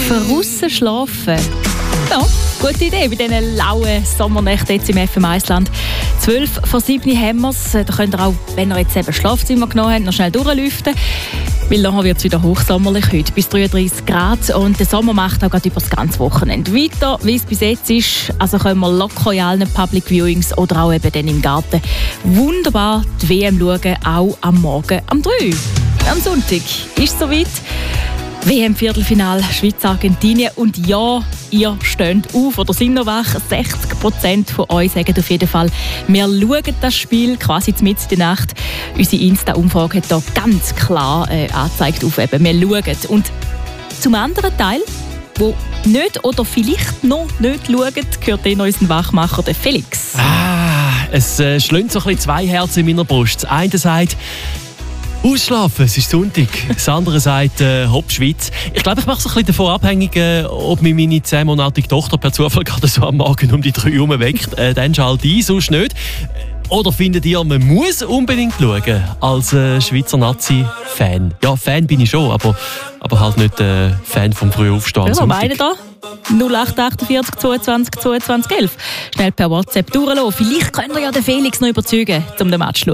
Draussen schlafen. Ja, gute Idee bei diesen lauen Sommernächten jetzt im FM1-Land. 6:55 haben wir es. Da könnt ihr auch, wenn ihr jetzt eben Schlafzimmer genommen habt, noch schnell durchlüften. Weil nachher wird es wieder hochsommerlich heute, bis 33 Grad. Und der Sommer macht auch gerade über das ganze Wochenende weiter, wie es bis jetzt ist. Also können wir locker in allen Public Viewings oder auch eben dann im Garten wunderbar die WM schauen, auch am Morgen um 3 Uhr. Am Sonntag ist es soweit. WM-Viertelfinale Schweiz-Argentinien. Und ja, ihr steht auf oder sind noch wach. 60% von euch sagen auf jeden Fall, wir schauen das Spiel quasi mitten in der Nacht. Unsere Insta-Umfrage hat hier ganz klar angezeigt auf eben, wir schauen. Und zum anderen Teil, wo nicht oder vielleicht noch nicht schauen, gehört in unseren Wachmacher, der Felix. Es schlägt so ein bisschen zwei Herzen in meiner Brust. Das eine sagt, ausschlafen, es ist Sonntag. Das andere sagt, hopp, Schweiz. Ich glaube, ich mache es ein bisschen davon abhängig, ob mich meine 10-monatige Tochter per Zufall gerade so am Morgen um die 3 Uhr weckt. Dann schalte ich, sonst nicht. Oder findet ihr, man muss unbedingt schauen als Schweizer Nazi-Fan? Ja, Fan bin ich schon, aber halt nicht Fan vom Frühaufstehen. Ja, meine da? 0848 22 22 11. Schnell per WhatsApp durchlassen. Vielleicht könnt ihr ja den Felix noch überzeugen, um den Match zu schauen.